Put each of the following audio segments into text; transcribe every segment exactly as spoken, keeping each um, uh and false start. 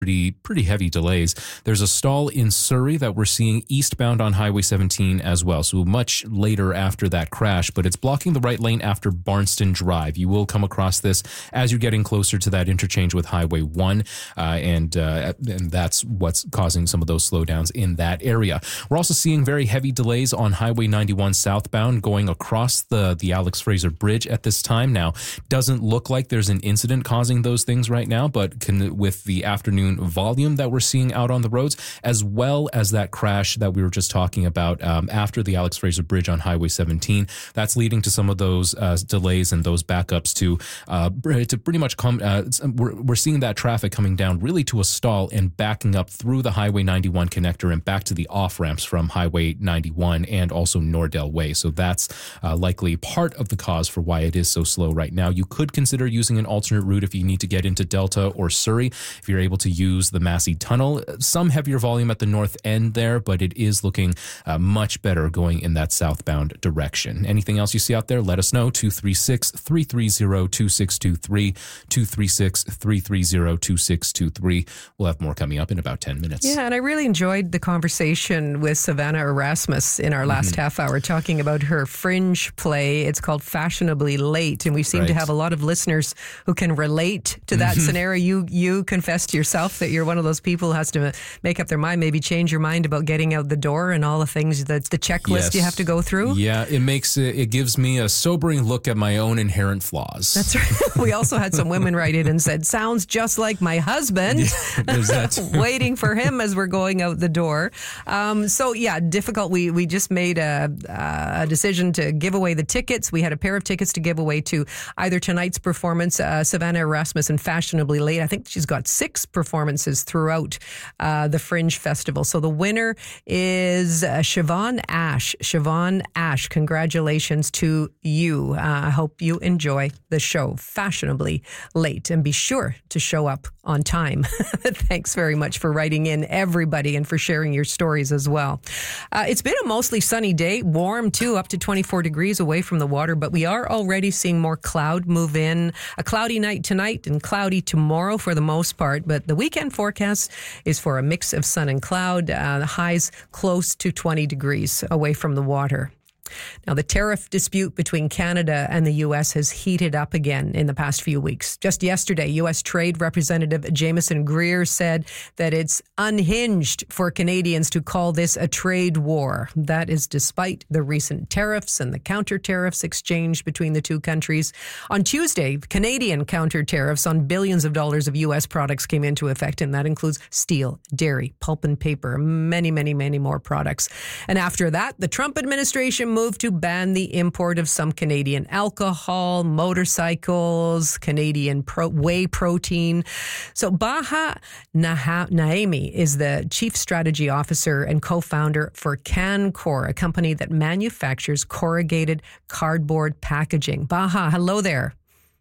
pretty pretty heavy delays. There's a stall in Surrey that we're seeing eastbound on Highway seventeen as well, so much later after that crash, but it's blocking the right lane after Barnston Drive. You will come across this as you're getting closer to that interchange with Highway one, uh, and, uh, and that's what's causing some of those slowdowns in that area. We're also seeing very heavy delays on Highway ninety-one southbound going across the, the Alex Fraser Bridge at this time. Now, doesn't look like there's an incident causing those things right now, but can, with the afternoon volume that we're seeing out on the roads, as well as that crash that we were just talking about um, after the Alex Fraser Bridge on Highway seventeen, that's leading to some of those uh, delays and those backups to uh, to pretty much come. Uh, we're, we're seeing that traffic coming down really to a stall and backing up through the Highway ninety-one connector and back to the off ramps from Highway ninety-one and also Nordell Way. So that's uh, likely part of the cause for why it is so slow right now. You could consider using an alternate route if you need to get into Delta or Surrey, if you're able to use the Massey Tunnel. Some heavier volume at the north end there, but it is looking uh, much better going in that southbound direction. Anything else you see out there, let us know. two three six, three three zero, two six two three, two three six, three three zero, two six two three. We'll have more coming up in about ten minutes. Yeah, and I really enjoyed the conversation with Savannah Erasmus in our last mm-hmm. half hour, talking about her fringe play. It's called Fashionably Late, and we seem right. to have a lot of listeners who can relate to that mm-hmm. scenario. You you confessed yourself that you're one of those people who has to make up their mind, maybe change your mind about getting out the door and all the things, that the checklist yes. you have to go through. Yeah, it makes it, it gives me a sobering look at my own inherent flaws. That's right. We also had some women write in and said, sounds just like my husband. Yeah, there's that too. Waiting for him as we're going out the door. Um, so yeah, difficult. We we just made a, a decision to give away the tickets. We had a pair of tickets to give away to either tonight's performance, uh, Savannah Erasmus and Fashionably Late. I think she's got six performances throughout uh, the Fringe Festival. So the winner is uh, Siobhan Ash. Siobhan Ash, congratulations to you. Uh, I hope you enjoy the show Fashionably Late, and be sure to show up on time. Thanks very much for writing in, everybody, and for sharing your stories as well. Uh, it's been a mostly sunny day, warm too, up to twenty-four degrees away from the water, but we are already seeing more cloud move in. A cloudy night tonight and cloudy tomorrow for the most part, but the weekend forecast is for a mix of sun and cloud, uh, the highs close to twenty degrees away from the water. Now, the tariff dispute between Canada and the U S has heated up again in the past few weeks. Just yesterday, U S Trade Representative Jameson Greer said that it's unhinged for Canadians to call this a trade war. That is despite the recent tariffs and the counter tariffs exchanged between the two countries. On Tuesday, Canadian counter tariffs on billions of dollars of U S products came into effect, and that includes steel, dairy, pulp and paper, many, many, many more products. And after that, the Trump administration moved to ban the import of some Canadian alcohol, motorcycles, Canadian pro- whey protein. So Baha Nah- Naemi is the Chief Strategy Officer and co-founder for CanCor, a company that manufactures corrugated cardboard packaging. Baha, hello there.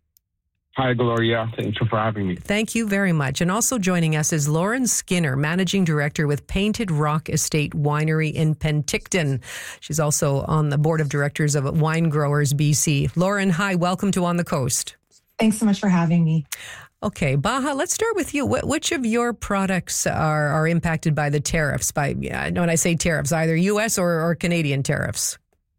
Hi, Gloria. Thank you for having me. Thank you very much. And also joining us is Lauren Skinner, Managing Director with Painted Rock Estate Winery in Penticton. She's also on the board of directors of Wine Growers B C. Lauren, hi. Welcome to On the Coast. Thanks so much for having me. Okay, Baha, let's start with you. Wh- which of your products are, are impacted by the tariffs? By yeah, when I say tariffs, either U S or, or Canadian tariffs?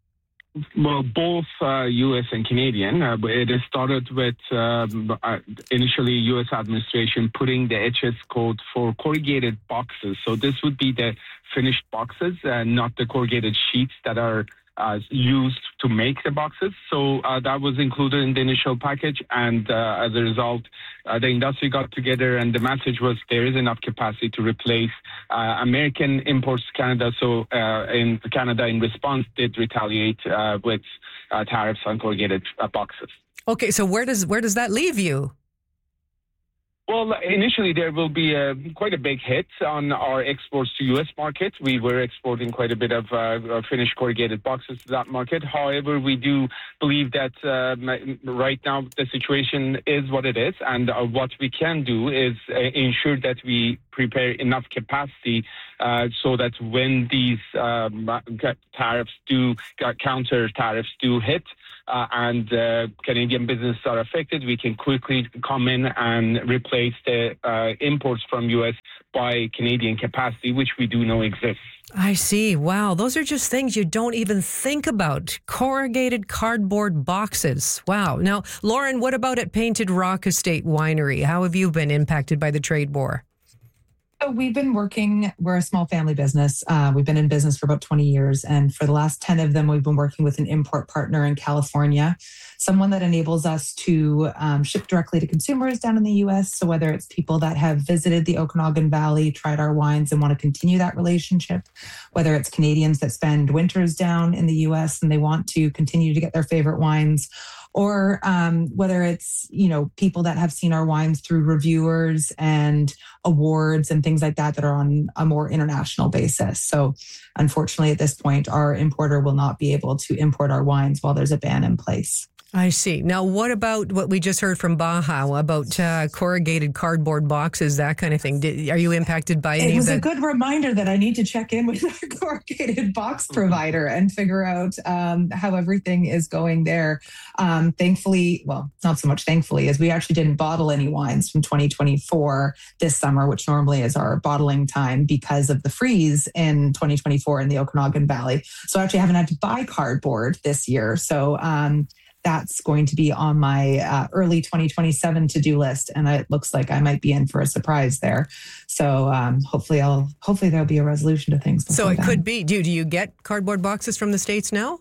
Well, both uh, U S and Canadian. Uh, it has started with um, uh, initially U S administration putting the H S code for corrugated boxes. So this would be the finished boxes and not the corrugated sheets that are uh, used to make the boxes. So uh, that was included in the initial package. And uh, as a result, uh, the industry got together and the message was there is enough capacity to replace uh, American imports to Canada. So uh, in Canada, in response, did retaliate uh, with uh, tariffs on corrugated uh, boxes. Okay, so where does where does that leave you? Well, initially there will be a, quite a big hit on our exports to U S market. We were exporting quite a bit of uh, finished corrugated boxes to that market. However, we do believe that um, right now the situation is what it is, and uh, what we can do is uh, ensure that we prepare enough capacity uh, so that when these um, tariffs do, counter tariffs do hit, uh, and uh, Canadian businesses are affected, we can quickly come in and replace the uh, imports from U S by Canadian capacity, which we do know exists. I see. Wow. Those are just things you don't even think about. Corrugated cardboard boxes. Wow. Now, Lauren, what about at Painted Rock Estate Winery? How have you been impacted by the trade war? So we've been working, we're a small family business. Uh, we've been in business for about twenty years. And for the last ten of them, we've been working with an import partner in California, someone that enables us to um, ship directly to consumers down in the U S. So whether it's people that have visited the Okanagan Valley, tried our wines and want to continue that relationship, whether it's Canadians that spend winters down in the U S and they want to continue to get their favorite wines, or um, whether it's, you know, people that have seen our wines through reviewers and awards and things like that that are on a more international basis. So unfortunately, at this point, our importer will not be able to import our wines while there's a ban in place. I see. Now, what about what we just heard from Baja about uh, corrugated cardboard boxes, that kind of thing? Did, are you impacted by any It was of a that? good reminder that I need to check in with our corrugated box provider and figure out um, how everything is going there. Um, thankfully, well, not so much thankfully, as we actually didn't bottle any wines from twenty twenty-four this summer, which normally is our bottling time because of the freeze in twenty twenty-four in the Okanagan Valley. So I actually haven't had to buy cardboard this year. So um, that's going to be on my uh, early twenty twenty-seven to-do list. And it looks like I might be in for a surprise there. So um, hopefully I'll, hopefully there'll be a resolution to things. So it then. could be. Do, do you get cardboard boxes from the States now?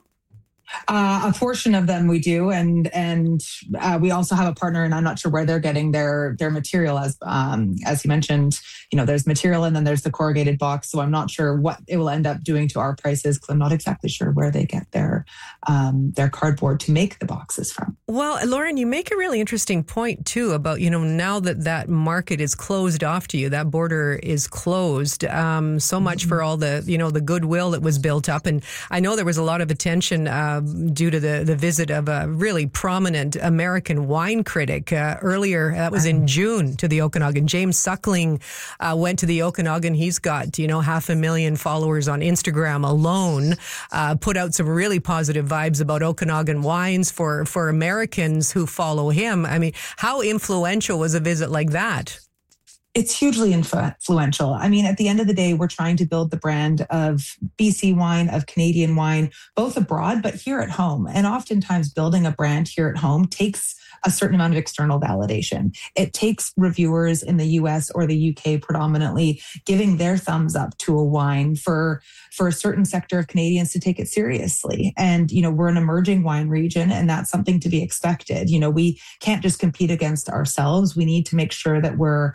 Uh, a portion of them we do, and and uh, we also have a partner, and I'm not sure where they're getting their their material. As um, as you mentioned, you know, there's material, and then there's the corrugated box. So I'm not sure what it will end up doing to our prices, because I'm not exactly sure where they get their um, their cardboard to make the boxes from. Well, Lauren, you make a really interesting point too about, you know, now that that market is closed off to you, that border is closed. Um, so much mm-hmm. for all the, you know, the goodwill that was built up, and I know there was a lot of attention. Uh, due to the, the visit of a really prominent American wine critic uh, earlier. That was in June to the Okanagan. James Suckling uh, went to the Okanagan. He's got, you know, half a million followers on Instagram alone, uh, put out some really positive vibes about Okanagan wines for, for Americans who follow him. I mean, how influential was a visit like that? It's hugely influential. I mean, at the end of the day, we're trying to build the brand of B C wine, of Canadian wine, both abroad, but here at home. And oftentimes building a brand here at home takes a certain amount of external validation. It takes reviewers in the U S or the U K predominantly giving their thumbs up to a wine for, for a certain sector of Canadians to take it seriously. And, you know, we're an emerging wine region, and that's something to be expected. You know, we can't just compete against ourselves. We need to make sure that we're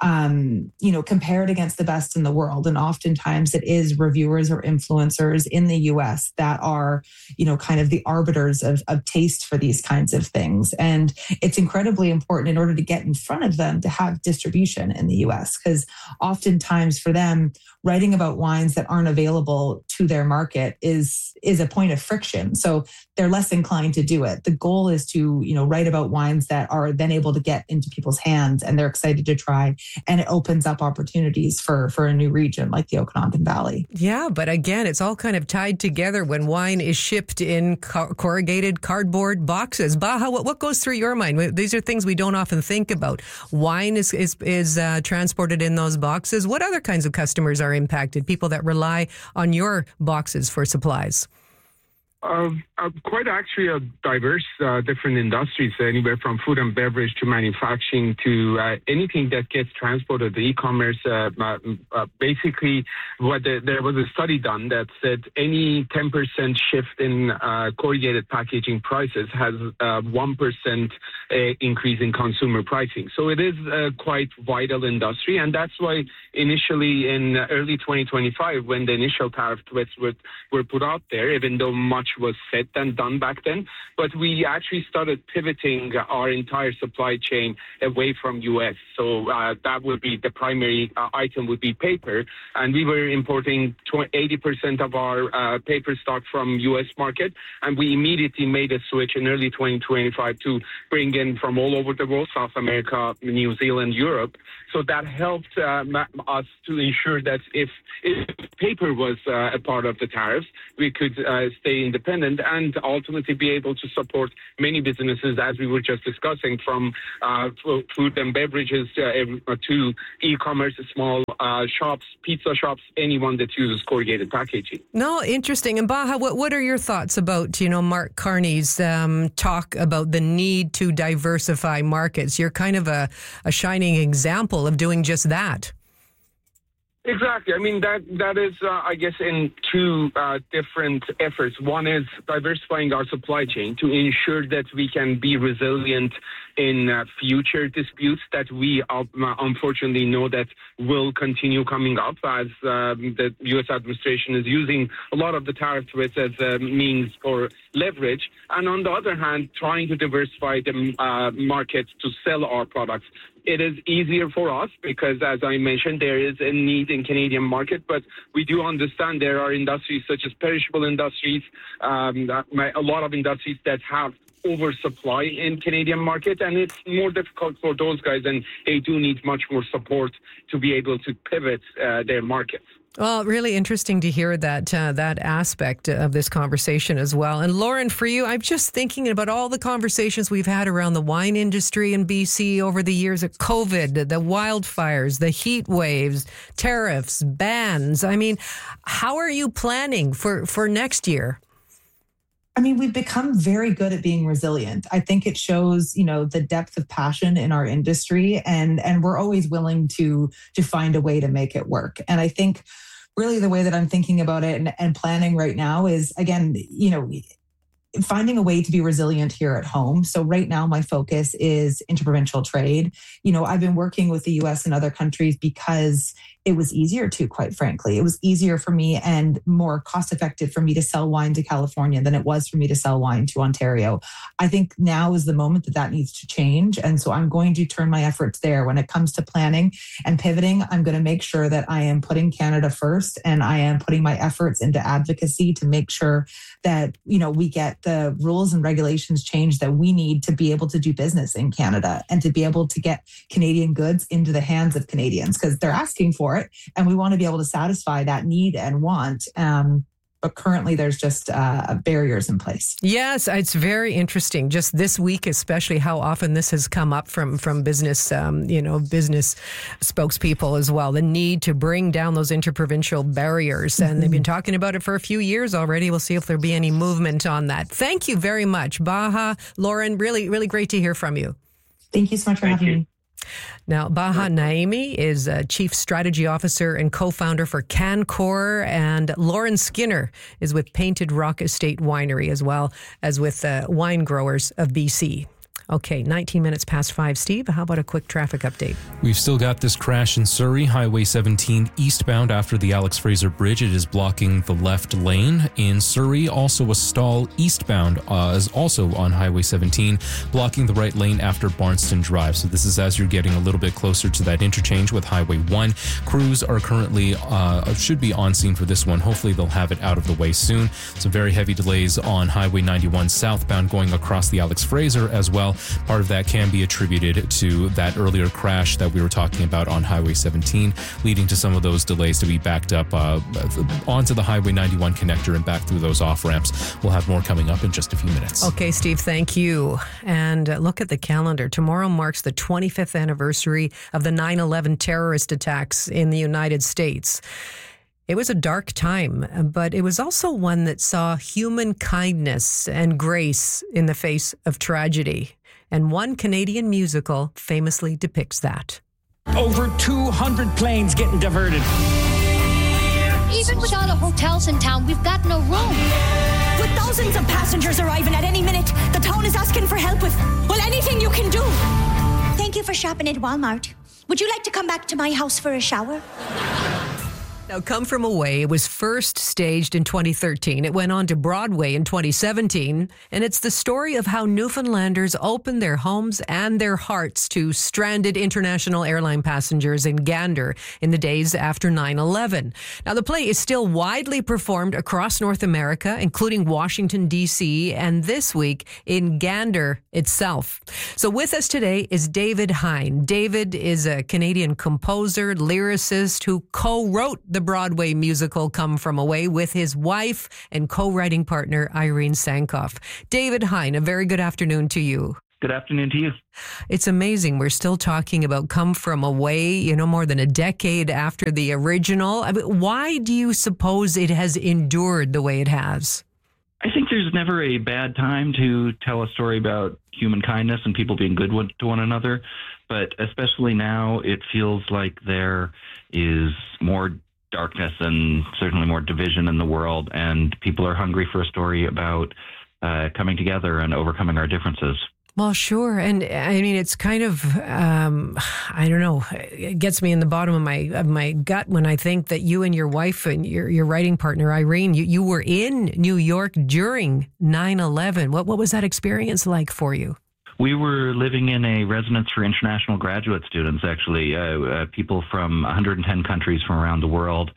Um, you know, compared against the best in the world. And oftentimes it is reviewers or influencers in the U S that are, you know, kind of the arbiters of, of taste for these kinds of things. And it's incredibly important in order to get in front of them to have distribution in the U S, because oftentimes for them, writing about wines that aren't available to their market is, is a point of friction. So they're less inclined to do it. The goal is to, you know, write about wines that are then able to get into people's hands and they're excited to try. And it opens up opportunities for, for a new region like the Okanagan Valley. Yeah, but again, it's all kind of tied together when wine is shipped in co- corrugated cardboard boxes. Baha, what, what goes through your mind? These are things we don't often think about. Wine is is, is uh, transported in those boxes. What other kinds of customers are impacted? People that rely on your boxes for supplies? Uh, uh, quite actually a diverse uh, different industries, anywhere from food and beverage to manufacturing to uh, anything that gets transported, the e-commerce. Uh, uh, basically, what the, there was a study done that said any ten percent shift in uh, corrugated packaging prices has a one percent uh, increase in consumer pricing. So it is a quite vital industry, and that's why initially in early twenty twenty-five, when the initial tariff threats were, were put out there, even though much was said and done back then, but we actually started pivoting our entire supply chain away from U S. So uh, that would be the primary uh, item would be paper, and we were importing eighty percent of our uh, paper stock from U S market, and we immediately made a switch in early twenty twenty-five to bring in from all over the world, South America, New Zealand, Europe. So that helped uh, us to ensure that if, if paper was uh, a part of the tariffs, we could uh, stay in the independent and ultimately be able to support many businesses, as we were just discussing, from uh, food and beverages uh, to e-commerce, small uh, shops, pizza shops, anyone that uses corrugated packaging. No, interesting. And Baha, what, what are your thoughts about, you know, Mark Carney's um, talk about the need to diversify markets? You're kind of a, a shining example of doing just that. Exactly. I mean, that that is, uh, I guess, in two uh, different efforts. One is diversifying our supply chain to ensure that we can be resilient in uh, future disputes that we uh, unfortunately know that will continue coming up, as um, the U S administration is using a lot of the tariff threats as a means for leverage. And on the other hand, trying to diversify the uh, markets to sell our products. It is easier for us because, as I mentioned, there is a need in Canadian market, but we do understand there are industries such as perishable industries, um, a lot of industries that have oversupply in Canadian market, and it's more difficult for those guys, and they do need much more support to be able to pivot uh, their markets. Well, really interesting to hear that uh, that aspect of this conversation as well. And Lauren, for you, I'm just thinking about all the conversations we've had around the wine industry in B C over the years of COVID, the wildfires, the heat waves, tariffs, bans. I mean, how are you planning for, for next year? I mean, we've become very good at being resilient. I think it shows, you know, the depth of passion in our industry, and and we're always willing to to find a way to make it work. And I think really the way that I'm thinking about it and, and planning right now is, again, you know, finding a way to be resilient here at home. So right now, my focus is interprovincial trade. You know, I've been working with the U S and other countries because it was easier to, quite frankly. It was easier for me and more cost effective for me to sell wine to California than it was for me to sell wine to Ontario. I think now is the moment that that needs to change. And so I'm going to turn my efforts there. When it comes to planning and pivoting, I'm going to make sure that I am putting Canada first, and I am putting my efforts into advocacy to make sure that, you know, we get the rules and regulations changed that we need to be able to do business in Canada and to be able to get Canadian goods into the hands of Canadians, because they're asking for it, and we want to be able to satisfy that need and want. Um, but currently, there's just uh, barriers in place. Yes, it's very interesting. Just this week, especially, how often this has come up from from business, um, you know, business spokespeople as well. The need to bring down those interprovincial barriers, and mm-hmm. they've been talking about it for a few years already. We'll see if there'll be any movement on that. Thank you very much, Baha, Lauren. Really, really great to hear from you. Thank you so much for Thank having you. me. Now, Baha Naimi is a Chief Strategy Officer and co-founder for Cancor, and Lauren Skinner is with Painted Rock Estate Winery, as well as with uh, Wine Growers of B C. Okay, nineteen minutes past five. Steve, how about a quick traffic update? We've still got this crash in Surrey, Highway seventeen eastbound after the Alex Fraser Bridge. It is blocking the left lane. In Surrey, also a stall eastbound uh, is also on Highway seventeen, blocking the right lane after Barnston Drive. So this is as you're getting a little bit closer to that interchange with Highway one. Crews are currently, uh, should be on scene for this one. Hopefully they'll have it out of the way soon. Some very heavy delays on Highway ninety-one southbound going across the Alex Fraser as well. Part of that can be attributed to that earlier crash that we were talking about on Highway seventeen, leading to some of those delays to be backed up uh, onto the Highway ninety-one connector and back through those off-ramps. We'll have more coming up in just a few minutes. Okay, Steve, thank you. And uh, look at the calendar. Tomorrow marks the twenty-fifth anniversary of the nine eleven terrorist attacks in the United States. It was a dark time, but it was also one that saw human kindness and grace in the face of tragedy. And one Canadian musical famously depicts that. Over two hundred planes getting diverted. Even with all the hotels in town, we've got no room. With thousands of passengers arriving at any minute, the town is asking for help with, well, anything you can do. Thank you for shopping at Walmart. Would you like to come back to my house for a shower? Now, Come From Away, it was first staged in twenty thirteen. It went on to Broadway in twenty seventeen, and it's the story of how Newfoundlanders opened their homes and their hearts to stranded international airline passengers in Gander in the days after nine eleven. Now, the play is still widely performed across North America, including Washington, D C, and this week in Gander itself. So with us today is David Hein. David is a Canadian composer, lyricist who co-wrote the Broadway musical Come From Away with his wife and co-writing partner Irene Sankoff. David Hein, a very good afternoon to you. Good afternoon to you. It's amazing. We're still talking about Come From Away, you know, more than a decade after the original. I mean, why do you suppose it has endured the way it has? I think there's never a bad time to tell a story about human kindness and people being good to one another. But especially now, it feels like there is more darkness and certainly more division in the world. And people are hungry for a story about uh, coming together and overcoming our differences. Well, sure. And I mean, it's kind of, um, I don't know, it gets me in the bottom of my of my gut when I think that you and your wife and your, your writing partner, Irene, you, you were in New York during nine eleven. What, what was that experience like for you? We were living in a residence for international graduate students, actually, uh, uh, people from one hundred ten countries from around the world.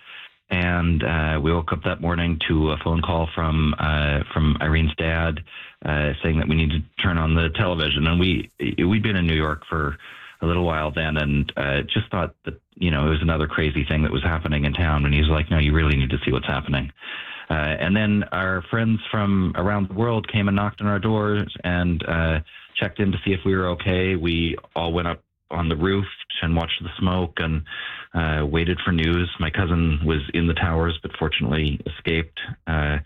And uh, we woke up that morning to a phone call from uh, from Irene's dad uh, saying that we need to turn on the television. And we, we'd been in New York for a little while then and uh, just thought that, you know, it was another crazy thing that was happening in town. And he's like, no, you really need to see what's happening. Uh, and then our friends from around the world came and knocked on our doors and uh, checked in to see if we were okay. We all went up on the roof and watched the smoke and uh, waited for news. My cousin was in the towers, but fortunately escaped. Uh,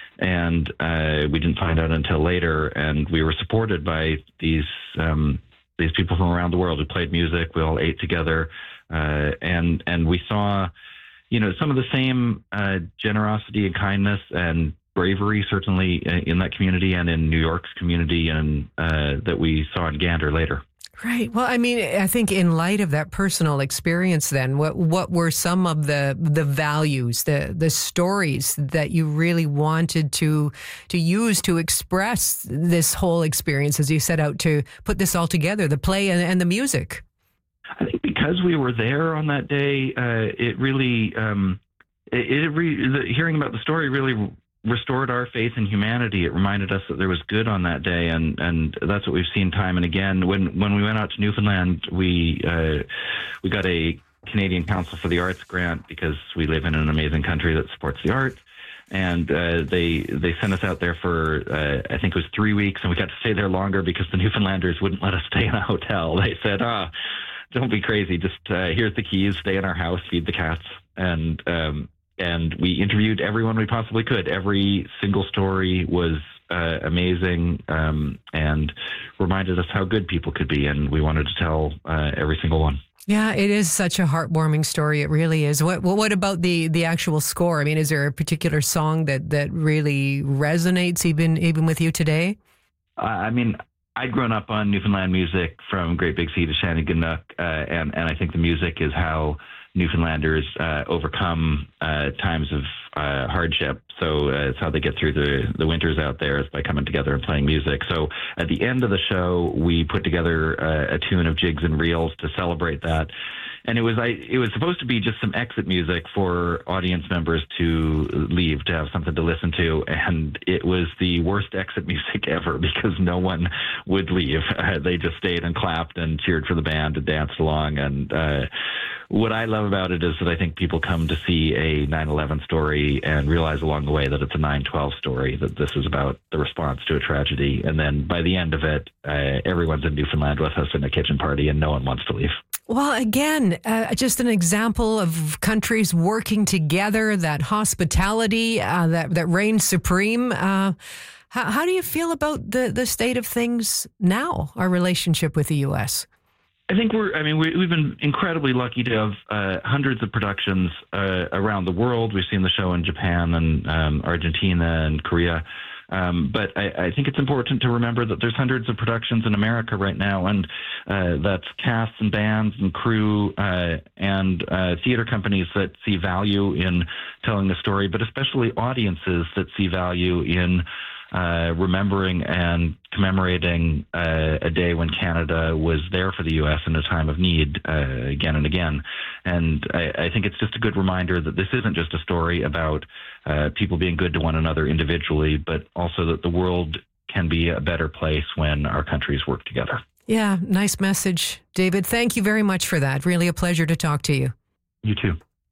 and uh, we didn't find out until later. And we were supported by these um, these people from around the world who played music. We all ate together. Uh, and, and we saw, you know, some of the same uh, generosity and kindness and bravery, certainly in that community and in New York's community, and uh, that we saw in Gander later. Right. Well, I mean, I think in light of that personal experience, then, what what were some of the the values, the the stories that you really wanted to to use to express this whole experience as you set out to put this all together, the play and, and the music? I think because we were there on that day, uh, it really, um, it, it re, the, hearing about the story really restored our faith in humanity. It reminded us that there was good on that day, and, and that's what we've seen time and again. When when we went out to Newfoundland, we uh, we got a Canadian Council for the Arts grant because we live in an amazing country that supports the arts. And uh, they they sent us out there for, uh, I think it was three weeks, and we got to stay there longer because the Newfoundlanders wouldn't let us stay in a hotel. They said, ah, don't be crazy. Just uh, here's the keys, stay in our house, feed the cats. And um, and we interviewed everyone we possibly could. Every single story was uh, amazing um, and reminded us how good people could be. And we wanted to tell uh, every single one. Yeah, it is such a heartwarming story. It really is. What What about the, the actual score? I mean, is there a particular song that, that really resonates even even with you today? Uh, I mean, I'd grown up on Newfoundland music from Great Big Sea to Shanneyganock, uh, and, and I think the music is how Newfoundlanders uh, overcome uh, times of uh, hardship. So uh, it's how they get through the, the winters out there, is by coming together and playing music. So at the end of the show, we put together uh, a tune of jigs and reels to celebrate that. And it was I, it was supposed to be just some exit music for audience members to leave, to have something to listen to. And it was the worst exit music ever because no one would leave. Uh, they just stayed and clapped and cheered for the band and danced along. And uh, what I love about it is that I think people come to see a nine eleven story and realize along the way that it's a nine twelve story, that this is about the response to a tragedy. And then by the end of it, uh, everyone's in Newfoundland with us in a kitchen party and no one wants to leave. Well, again, uh, just an example of countries working together, that hospitality uh, that, that reigns supreme. Uh, how, how do you feel about the, the state of things now, our relationship with the U S? I think we're, I mean, we, we've been incredibly lucky to have uh, hundreds of productions uh, around the world. We've seen the show in Japan and um, Argentina and Korea. Um, but I, I think it's important to remember that there's hundreds of productions in America right now, and uh, that's casts and bands and crew uh, and uh, theater companies that see value in telling the story, but especially audiences that see value in uh, remembering and commemorating uh, a day when Canada was there for the U S in a time of need uh, again and again. And I, I think it's just a good reminder that this isn't just a story about uh, people being good to one another individually, but also that the world can be a better place when our countries work together. Yeah, nice message, David. Thank you very much for that. Really a pleasure to talk to you. You too.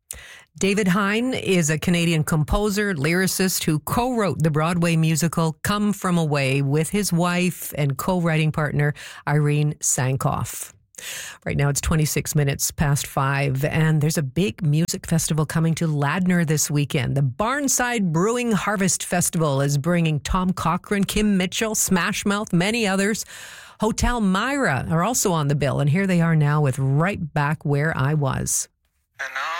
David Hein is a Canadian composer, lyricist who co-wrote the Broadway musical Come From Away with his wife and co-writing partner Irene Sankoff. Right now it's twenty-six minutes past five, and there's a big music festival coming to Ladner this weekend. The Barnside Brewing Harvest Festival is bringing Tom Cochrane, Kim Mitchell, Smash Mouth, many others. Hotel Myra are also on the bill, and here they are now with Right Back Where I Was.